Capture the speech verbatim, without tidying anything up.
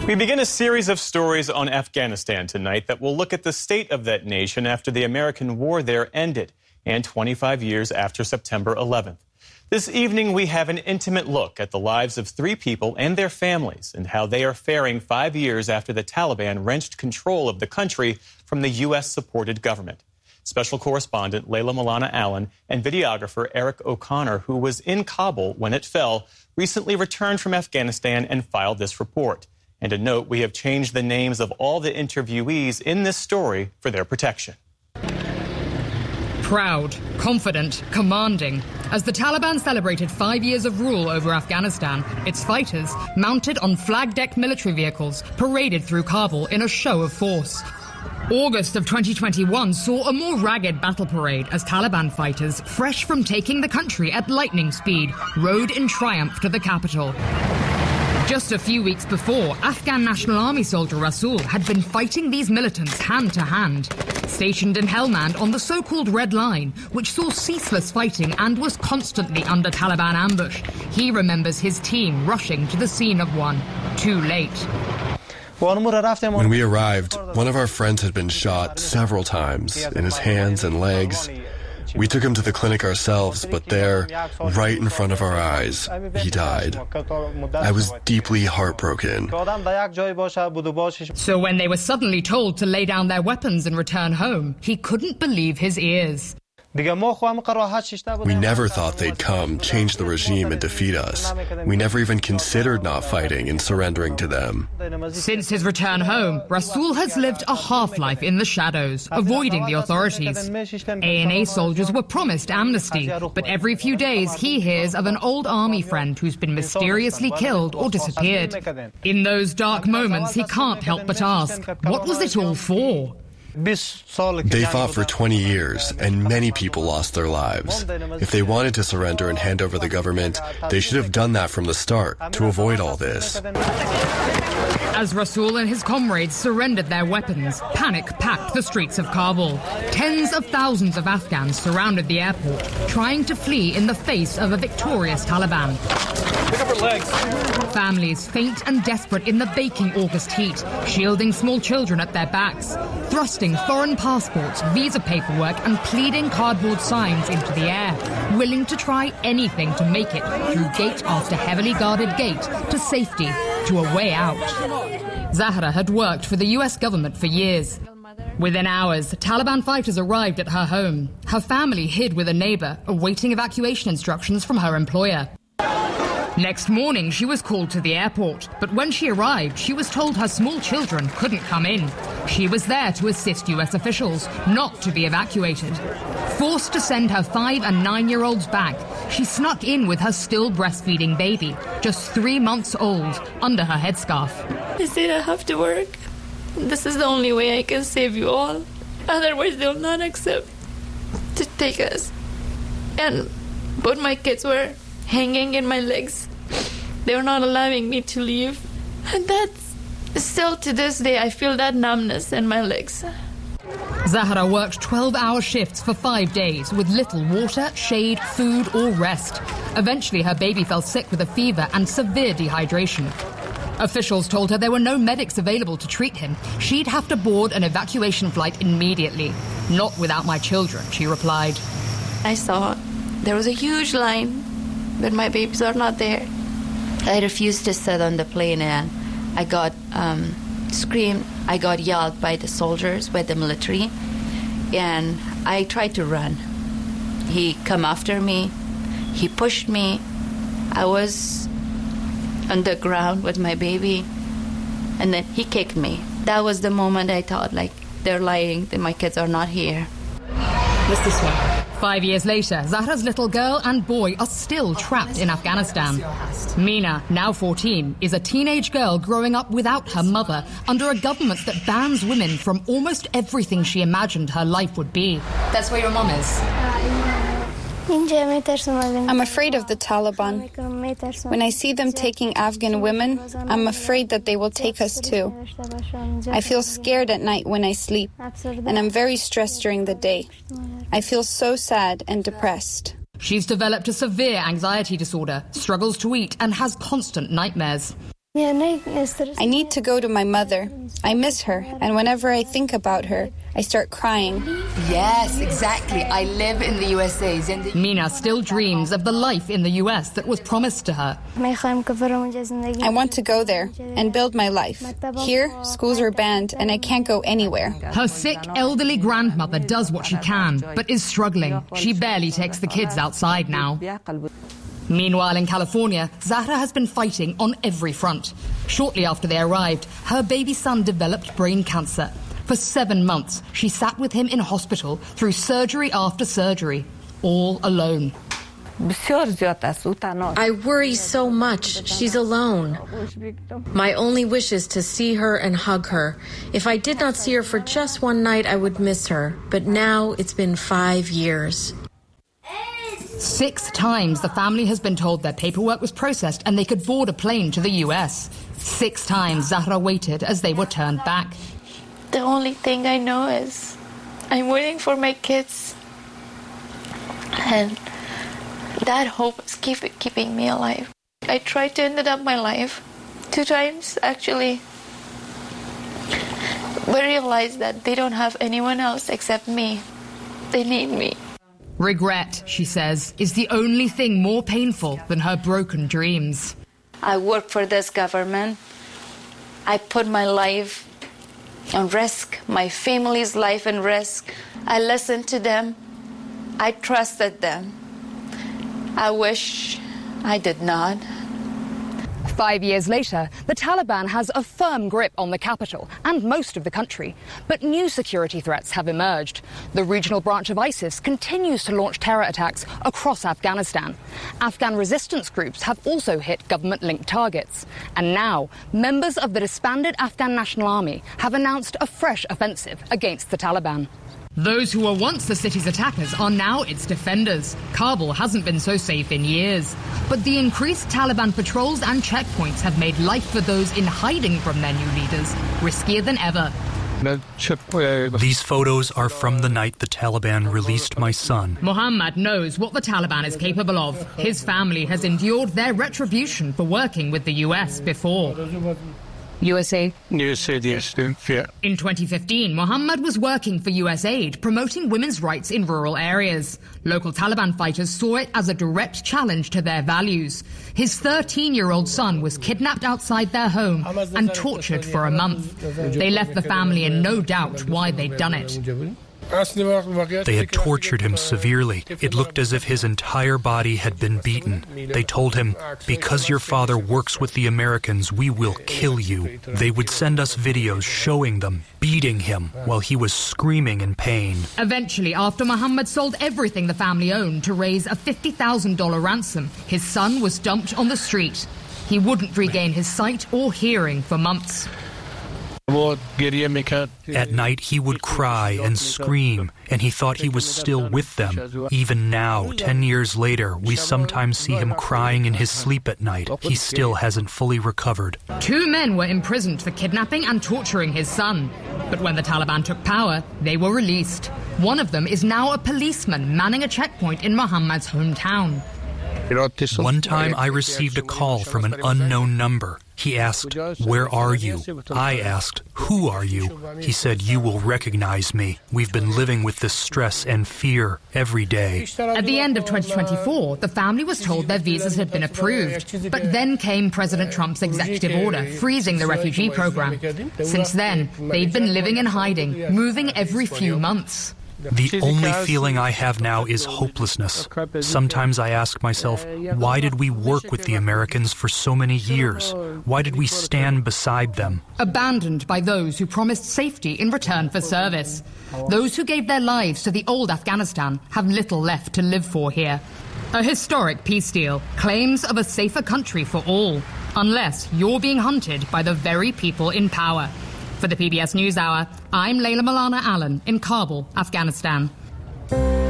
We begin a series of stories on Afghanistan tonight that will look at the state of that nation after the American war there ended and twenty-five years after September eleventh. This evening, we have an intimate look at the lives of three people and their families and how they are faring five years after the Taliban wrenched control of the country from the U S-supported government. Special correspondent Layla Milana Allen and videographer Eric O'Connor, who was in Kabul when it fell, recently returned from Afghanistan and filed this report. And a note, we have changed the names of all the interviewees in this story for their protection. Proud, confident, commanding. As the Taliban celebrated five years of rule over Afghanistan, its fighters, mounted on flag-decked military vehicles, paraded through Kabul in a show of force. August of twenty twenty-one saw a more ragged battle parade as Taliban fighters, fresh from taking the country at lightning speed, rode in triumph to the capital. Just a few weeks before, Afghan National Army soldier Rasul had been fighting these militants hand to hand. Stationed in Helmand on the so-called Red Line, which saw ceaseless fighting and was constantly under Taliban ambush, he remembers his team rushing to the scene of one. Too late. When we arrived, one of our friends had been shot several times in his hands and legs. We took him to the clinic ourselves, but there, right in front of our eyes, he died. I was deeply heartbroken. So when they were suddenly told to lay down their weapons and return home, he couldn't believe his ears. We never thought they'd come, change the regime, and defeat us. We never even considered not fighting and surrendering to them. Since his return home, Rasul has lived a half-life in the shadows, avoiding the authorities. A N A soldiers were promised amnesty, but every few days he hears of an old army friend who's been mysteriously killed or disappeared. In those dark moments, he can't help but ask, what was it all for? They fought for twenty years, and many people lost their lives. If they wanted to surrender and hand over the government, they should have done that from the start, to avoid all this. As Rasul and his comrades surrendered their weapons, panic packed the streets of Kabul. Tens of thousands of Afghans surrounded the airport, trying to flee in the face of a victorious Taliban. Pick up her legs. Families faint and desperate in the baking August heat, shielding small children at their backs, thrusting foreign passports, visa paperwork and pleading cardboard signs into the air, willing to try anything to make it through gate after heavily guarded gate to safety, to a way out. Zahra had worked for the U S government for years. Within hours, Taliban fighters arrived at her home. Her family hid with a neighbor, awaiting evacuation instructions from her employer. Next morning, she was called to the airport, but when she arrived, she was told her small children couldn't come in. She was there to assist U S officials, not to be evacuated. Forced to send her five and nine-year-olds back, she snuck in with her still breastfeeding baby, just three months old, under her headscarf. I said I have to work. This is the only way I can save you all. Otherwise, they'll not accept to take us. And both my kids were hanging in my legs. They were not allowing me to leave. And that's still to this day, I feel that numbness in my legs. Zahra worked twelve-hour shifts for five days with little water, shade, food or rest. Eventually, her baby fell sick with a fever and severe dehydration. Officials told her there were no medics available to treat him. She'd have to board an evacuation flight immediately. Not without my children, she replied. I saw there was a huge line, but my babies are not there. I refused to sit on the plane and I got um, screamed, I got yelled by the soldiers, by the military, and I tried to run. He come after me, he pushed me. I was on the ground with my baby, and then he kicked me. That was the moment I thought, like, they're lying, that my kids are not here. What's this one? Five years later, Zahra's little girl and boy are still trapped in Afghanistan. Mina, now fourteen, is a teenage girl growing up without her mother under a government that bans women from almost everything she imagined her life would be. That's where your mom is. I'm afraid of the Taliban. When I see them taking Afghan women, I'm afraid that they will take us too. I feel scared at night when I sleep, and I'm very stressed during the day. I feel so sad and depressed. She's developed a severe anxiety disorder, struggles to eat, and has constant nightmares. I need to go to my mother. I miss her, and whenever I think about her, I start crying. Yes, exactly. I live in the U S A. Mina still dreams of the life in the U S that was promised to her. I want to go there and build my life. Here, schools are banned, and I can't go anywhere. Her sick, elderly grandmother does what she can, but is struggling. She barely takes the kids outside now. Meanwhile, in California, Zahra has been fighting on every front. Shortly after they arrived, her baby son developed brain cancer. For seven months, she sat with him in hospital through surgery after surgery, all alone. I worry so much. She's alone. My only wish is to see her and hug her. If I did not see her for just one night, I would miss her. But now it's been five years. Six times the family has been told their paperwork was processed and they could board a plane to the U S. Six times Zahra waited as they were turned back. The only thing I know is I'm waiting for my kids. And that hope is keep, keeping me alive. I tried to end up my life two times, actually. But realized that they don't have anyone else except me. They need me. Regret, she says, is the only thing more painful than her broken dreams. I work for this government. I put my life on risk, my family's life in risk. I listened to them. I trusted them. I wish I did not. Five years later, the Taliban has a firm grip on the capital and most of the country. But new security threats have emerged. The regional branch of ISIS continues to launch terror attacks across Afghanistan. Afghan resistance groups have also hit government-linked targets. And now, members of the disbanded Afghan National Army have announced a fresh offensive against the Taliban. Those who were once the city's attackers are now its defenders. Kabul hasn't been so safe in years. But the increased Taliban patrols and checkpoints have made life for those in hiding from their new leaders riskier than ever. These photos are from the night the Taliban released my son. Mohammed knows what the Taliban is capable of. His family has endured their retribution for working with the U S before. U S A? U S A I D, yes. Yeah. In twenty fifteen, Mohammed was working for U S A I D, promoting women's rights in rural areas. Local Taliban fighters saw it as a direct challenge to their values. His thirteen-year-old son was kidnapped outside their home and tortured for a month. They left the family in no doubt why they'd done it. They had tortured him severely. It looked as if his entire body had been beaten. They told him, because your father works with the Americans, we will kill you. They would send us videos showing them beating him while he was screaming in pain. Eventually, after Mohammed sold everything the family owned to raise a fifty thousand dollars ransom, his son was dumped on the street. He wouldn't regain his sight or hearing for months. At night, he would cry and scream, and he thought he was still with them. Even now, ten years later, we sometimes see him crying in his sleep at night. He still hasn't fully recovered. Two men were imprisoned for kidnapping and torturing his son. But when the Taliban took power, they were released. One of them is now a policeman manning a checkpoint in Mohammed's hometown. One time I received a call from an unknown number. He asked, "Where are you?" I asked, "Who are you?" He said, "You will recognize me. We've been living with this stress and fear every day." At the end of twenty twenty-four, the family was told their visas had been approved. But then came President Trump's executive order, freezing the refugee program. Since then, they've been living in hiding, moving every few months. The only feeling I have now is hopelessness. Sometimes I ask myself, why did we work with the Americans for so many years? Why did we stand beside them? Abandoned by those who promised safety in return for service. Those who gave their lives to the old Afghanistan have little left to live for here. A historic peace deal, claims of a safer country for all, unless you're being hunted by the very people in power. For the P B S NewsHour, I'm Layla Milana Allen in Kabul, Afghanistan.